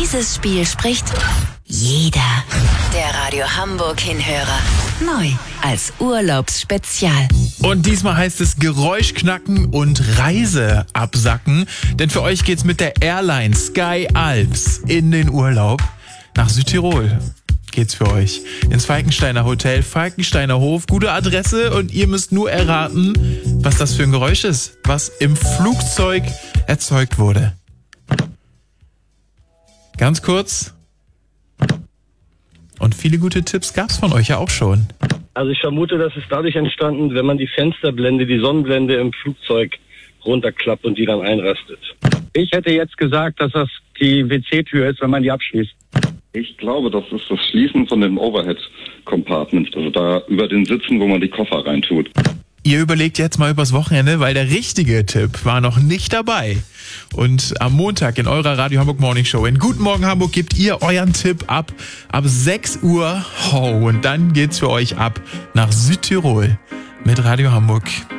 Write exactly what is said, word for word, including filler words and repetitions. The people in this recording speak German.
dieses Spiel spricht jeder. Der Radio Hamburg Hinhörer. Neu als Urlaubsspezial. Und diesmal heißt es Geräusch knacken und Reise absacken. Denn für euch geht's mit der Airline Sky Alps in den Urlaub nach Südtirol. Geht's für euch ins Falkensteiner Hotel, Falkensteiner Hof. Gute Adresse und ihr müsst nur erraten, was das für ein Geräusch ist, was im Flugzeug erzeugt wurde. Ganz kurz. Und viele gute Tipps gab's von euch ja auch schon. Also ich vermute, das ist dadurch entstanden, wenn man die Fensterblende, die Sonnenblende im Flugzeug runterklappt und die dann einrastet. Ich hätte jetzt gesagt, dass das die W C-Tür ist, wenn man die abschließt. Ich glaube, das ist das Schließen von dem Overhead-Compartment, also da über den Sitzen, wo man die Koffer reintut. Ihr überlegt jetzt mal übers Wochenende, weil der richtige Tipp war noch nicht dabei. Und am Montag in eurer Radio Hamburg Morning Show in Guten Morgen Hamburg gebt ihr euren Tipp ab. Ab sechs Uhr. Oh, und dann geht's für euch ab nach Südtirol mit Radio Hamburg.